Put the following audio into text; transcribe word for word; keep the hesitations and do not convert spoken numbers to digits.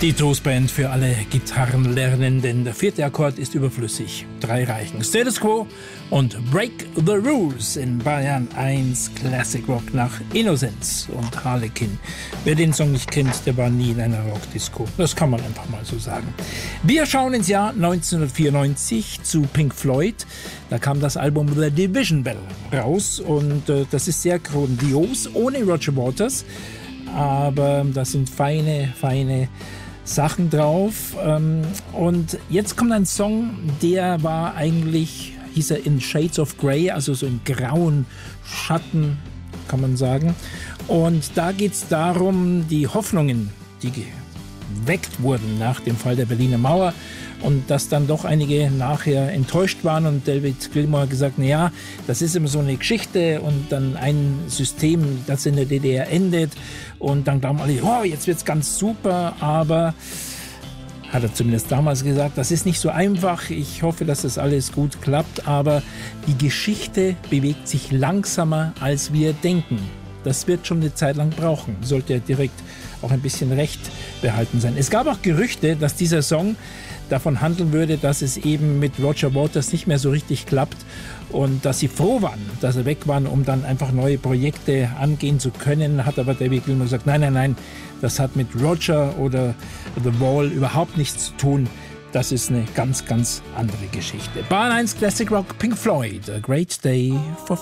Die Toastband für alle Gitarrenlernenden. Der vierte Akkord ist überflüssig. Drei reichen. Status Quo und Break the Rules in Bayern eins Classic Rock nach Innocence und Harlequin. Wer den Song nicht kennt, der war nie in einer Rockdisco. Das kann man einfach mal so sagen. Wir schauen ins Jahr neunzehnhundertvierundneunzig zu Pink Floyd. Da kam das Album The Division Bell raus und äh, das ist sehr grandios, ohne Roger Waters. Aber da sind feine, feine Sachen drauf. Und jetzt kommt ein Song, der war eigentlich, hieß er in Shades of Grey, also so in grauen Schatten, kann man sagen. Und da geht es darum, die Hoffnungen, die geweckt wurden nach dem Fall der Berliner Mauer, und dass dann doch einige nachher enttäuscht waren und David Gilmour hat gesagt, naja, das ist immer so eine Geschichte und dann ein System, das in der D D R endet und dann glauben alle, oh, jetzt wird's ganz super, aber hat er zumindest damals gesagt, das ist nicht so einfach, ich hoffe, dass das alles gut klappt, aber die Geschichte bewegt sich langsamer, als wir denken. Das wird schon eine Zeit lang brauchen, sollte er direkt auch ein bisschen recht behalten sein. Es gab auch Gerüchte, dass dieser Song davon handeln würde, dass es eben mit Roger Waters nicht mehr so richtig klappt und dass sie froh waren, dass er weg war, um dann einfach neue Projekte angehen zu können. Hat aber David Gilmour gesagt, nein, nein, nein, das hat mit Roger oder The Wall überhaupt nichts zu tun. Das ist eine ganz, ganz andere Geschichte. Bayern eins Classic Rock, Pink Floyd, A Great Day for